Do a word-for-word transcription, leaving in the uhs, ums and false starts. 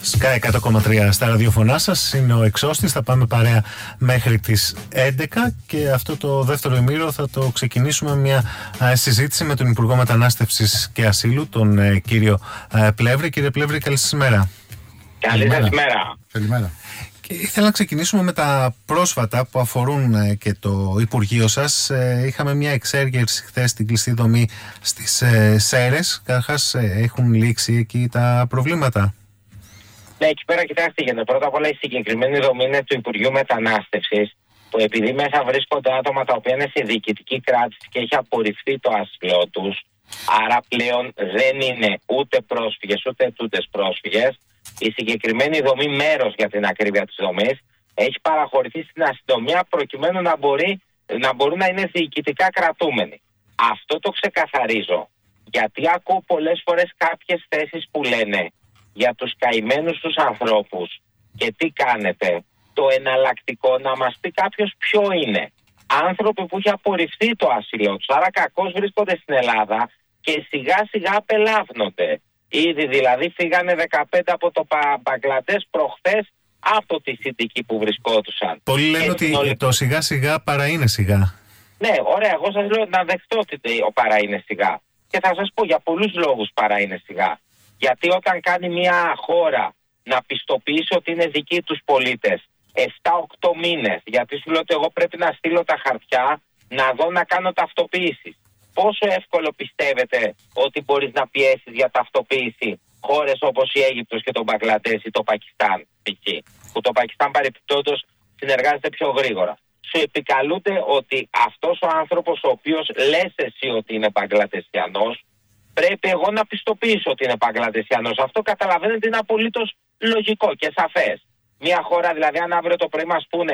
Sky εκατό κόμμα τρία στα ραδιοφωνά σας, είναι ο Εξώστης. Θα πάμε παρέα μέχρι τις έντεκα και αυτό το δεύτερο ημίρο θα το ξεκινήσουμε με μια ε, συζήτηση με τον Υπουργό Μετανάστευσης και Ασύλου, τον ε, κύριο ε, Πλεύρη. Κύριε Πλεύρη, καλή σας ημέρα. Καλή σας ημέρα. Καλημέρα. Και ήθελα να ξεκινήσουμε με τα πρόσφατα που αφορούν ε, και το Υπουργείο σας. Ε, είχαμε μια εξέργερση χθες στην κλειστή δομή στις ε, Σέρρες. Καταρχάς, ε, έχουν λήξει εκεί τα προβλήματα? Ναι, εκεί πέρα κοιτάξτε, γιατί πρώτα απ' όλα η συγκεκριμένη δομή είναι του Υπουργείου Μετανάστευσης, που επειδή μέσα βρίσκονται άτομα τα οποία είναι σε διοικητική κράτηση και έχει απορριφθεί το άσυλό τους, άρα πλέον δεν είναι ούτε πρόσφυγες ούτε ετούντες πρόσφυγες. Η συγκεκριμένη δομή, μέρος για την ακρίβεια της δομής, έχει παραχωρηθεί στην αστυνομία προκειμένου να, μπορεί, να μπορούν να είναι διοικητικά κρατούμενοι. Αυτό το ξεκαθαρίζω, γιατί ακούω πολλές φορές κάποιες θέσεις που λένε για τους καημένους τους ανθρώπους και τι κάνετε. Το εναλλακτικό να μας πει κάποιος ποιο είναι. Άνθρωποι που έχει απορριφθεί το άσυλο τους, άρα κακώς βρίσκονται στην Ελλάδα και σιγά σιγά απελάβνονται. Ήδη δηλαδή φύγανε δεκαπέντε από το Μπαγκλαντές προχθές από τη συνθήκη που βρισκόντουσαν. Πολλοί λένε ότι συνολικά... το σιγά σιγά παρά είναι σιγά. Ναι, ωραία, εγώ σας λέω να δεχτώ ότι ο παρά είναι σιγά. Και θα σας πω για πολλούς λόγους παρά είναι σιγά. Γιατί όταν κάνει μια χώρα να πιστοποιήσει ότι είναι δικοί τους πολίτες εφτά οκτώ μήνες, γιατί σου λέω ότι εγώ πρέπει να στείλω τα χαρτιά να δω να κάνω ταυτοποίηση. Πόσο εύκολο πιστεύετε ότι μπορείς να πιέσεις για ταυτοποίηση χώρες όπως η Αίγυπτος και το Μπαγκλαντές ή το Πακιστάν, εκεί, που το Πακιστάν παρεπιπτόντως συνεργάζεται πιο γρήγορα. Σου επικαλούνται ότι αυτός ο άνθρωπος ο οποίος λες εσύ ότι είναι Μπαγκλαντεσιανός, πρέπει εγώ να πιστοποιήσω ότι είναι Μπαγκλαντεσιανός. Αυτό καταλαβαίνετε είναι απολύτως λογικό και σαφές. Μια χώρα δηλαδή, αν αύριο το πρωί μας πούνε